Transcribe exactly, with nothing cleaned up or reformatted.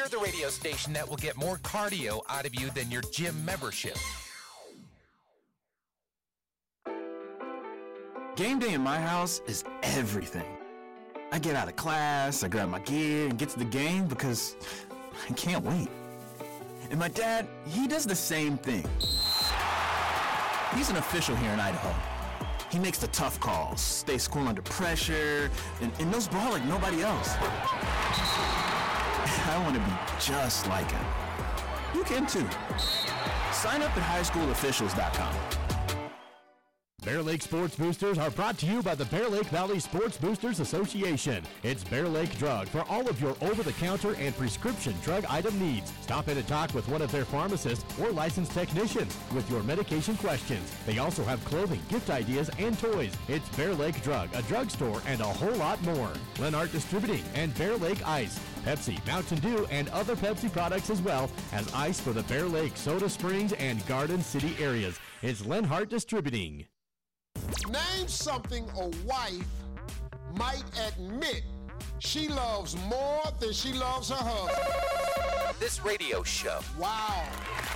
We're the radio station that will get more cardio out of you than your gym membership. Game day in my house is everything. I get out of class, I grab my gear, and get to the game because I can't wait. And my dad, he does the same thing. He's an official here in Idaho. He makes the tough calls, stays cool under pressure, and, and knows ball like nobody else. I want to be just like him. You can too. Sign up at high school officials dot com. Bear Lake Sports Boosters are brought to you by the Bear Lake Valley Sports Boosters Association. It's Bear Lake Drug for all of your over-the-counter and prescription drug item needs. Stop in and talk with one of their pharmacists or licensed technicians with your medication questions. They also have clothing, gift ideas, and toys. It's Bear Lake Drug, a drugstore, and a whole lot more. Lenart Distributing and Bear Lake Ice. Pepsi, Mountain Dew, and other Pepsi products as well as ice for the Bear Lake, Soda Springs, and Garden City areas. It's Lenhart Distributing. Name something a wife might admit she loves more than she loves her husband. This radio show. Wow.